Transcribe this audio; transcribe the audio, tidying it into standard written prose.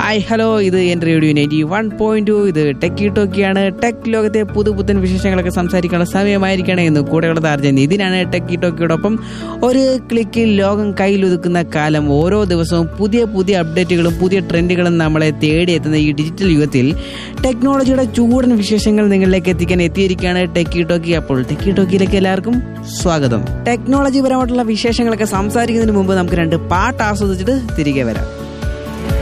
Hi hello, ഇത് എൻ്റെ radio 91.2. ഇത് ടെക്കി ടോക്കിയാണ്. ടെക് ലോകത്തെ പുതുപുത്തൻ വിശേഷങ്ങളൊക്കെ സംസാരിക്കാനുള്ള സമയമായിരിക്കണം എന്ന് കൂടെയുള്ള താർജൻ ഇതിനാണ് ടെക്കി ടോക്കിയോടൊപ്പം. ഒരു ക്ലിക്കിൽ ലോകം കയ്യിലൊതുക്കുന്ന കാലം. ഓരോ ദിവസവും പുതിയ പുതിയ അപ്ഡേറ്റുകളും പുതിയ ട്രെൻഡുകളും നമ്മളെ തേടിയെത്തുന്ന ഈ ഡിജിറ്റൽ യുഗത്തിൽ ടെക്നോളജിയുടെ ചൂടൻ വിശേഷങ്ങൾ നിങ്ങളിലേക്ക് എത്തിക്കാൻ എത്തിയിരിക്കുകയാണ് ടെക്കി ടോക്കി. അപ്പോൾ ടെക്കി ടോക്കിയിലേക്ക് എല്ലാവർക്കും സ്വാഗതം. ടെക്നോളജി പരമായിട്ടുള്ള വിശേഷങ്ങളൊക്കെ സംസാരിക്കുന്നതിന് മുമ്പ് നമുക്ക് രണ്ട് പാട്ട് ആസ്വദിച്ചിട്ട് തിരികെ വരാം.